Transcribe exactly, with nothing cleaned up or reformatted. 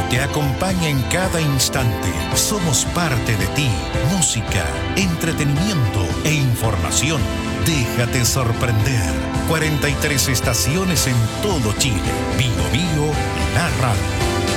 te acompaña en cada instante. Somos parte de ti. Música, entretenimiento e información. Déjate sorprender. cuarenta y tres estaciones en todo Chile. Bio Bio, la radio.